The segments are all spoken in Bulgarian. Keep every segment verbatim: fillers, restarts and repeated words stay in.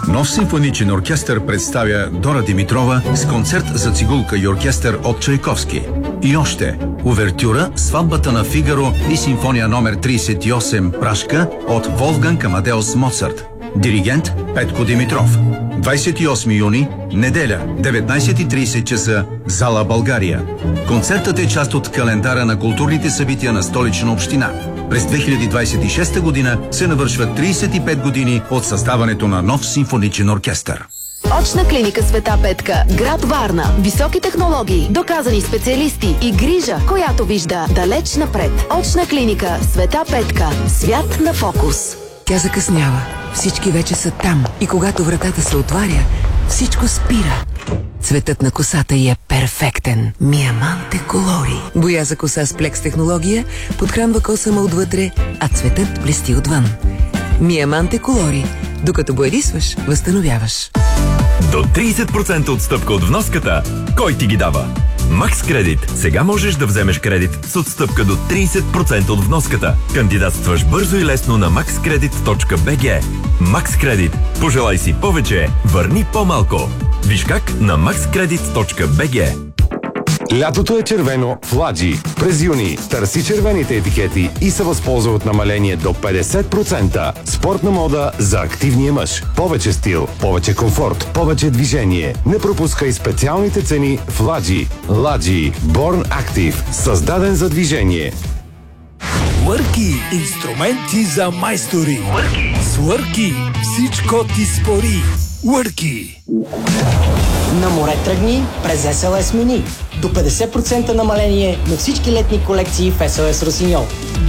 Нов симфоничен оркестър представя Дора Димитрова с концерт за цигулка и оркестър от Чайковски. И още увертюра "Сватбата на Фигаро" и симфония номер тридесет и осем "Прашка" от Волфганг Амадеус Моцарт. Диригент Петко Димитров. двадесет и осми юни, неделя, деветнадесет и тридесет часа, зала България. Концертът е част от календара на културните събития на Столична община. През две хиляди двадесет и шеста година се навършват тридесет и пет години от създаването на нов симфоничен оркестър. Очна клиника Света Петка, град Варна. Високи технологии, доказани специалисти и грижа, която вижда далеч напред. Очна клиника Света Петка. Свят на фокус. Тя закъснява. Всички вече са там. И когато вратата се отваря, всичко спира. Цветът на косата й е перфектен. Миаманте Колори. Боя за коса с плекс технология подхранва косама отвътре, а цветът блести отвън. Миаманте Колори. Докато боядисваш, възстановяваш. До тридесет процента отстъпка от вноската. Кой ти ги дава? Макс Кредит. Сега можеш да вземеш кредит с отстъпка до тридесет процента от вноската. Кандидатстваш бързо и лесно на макс кредит точка би джи. Макс Кредит. Пожелай си повече, върни по-малко. Виж как на макс кредит точка би джи. Лятото е червено в Ладжи. През юни търси червените етикети и се възползва от намаление до петдесет процента. Спортна мода за активния мъж. Повече стил, повече комфорт, повече движение. Не пропускай специалните цени в Ладжи. Ладжи. Born Active. Създаден за движение. Върки. Инструменти за майстори. Върки. С Върки всичко ти спори. Върки. На море тръгни през ес ел ес Mini. До петдесет процента намаление на всички летни колекции в ес ел ес Росиньол.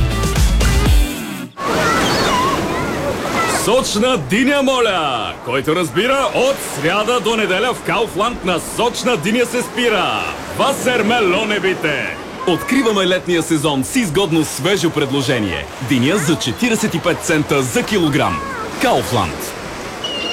Сочна диня, моля! Който разбира, от сряда до неделя в Кауфланд на сочна диня се спира. Васермелонебите! Откриваме летния сезон с изгодно свежо предложение. Диня за четиридесет и пет цента за килограм. Кауфланд.